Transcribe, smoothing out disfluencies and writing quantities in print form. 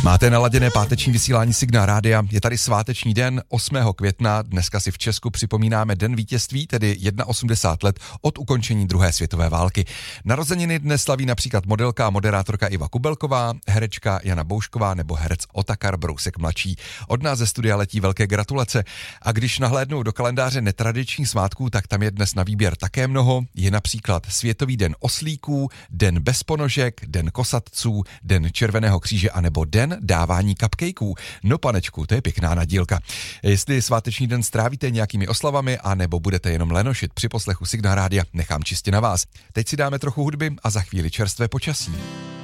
Máte naladěné páteční vysílání Signál Rádia, je tady sváteční den 8. května, dneska si v Česku připomínáme Den vítězství, tedy 81 let od ukončení druhé světové války. Narozeniny dnes slaví například modelka a moderátorka Iva Kubelková, herečka Jana Boušková nebo herec Otakar Brousek mladší. Od nás ze studia letí velké gratulace a když nahlédnou do kalendáře netradičních svátků, tak tam je dnes na výběr také mnoho. Je například Světový den oslíků, Den bez ponožek, Den kosatců, Den Červeného kříže anebo Den dávání cupcakeů. No panečku, to je pěkná nadílka. Jestli sváteční den strávíte nějakými oslavami a nebo budete jenom lenošit při poslechu Signál Rádia, nechám čistě na vás. Teď si dáme trochu hudby a za chvíli čerstvé počasí.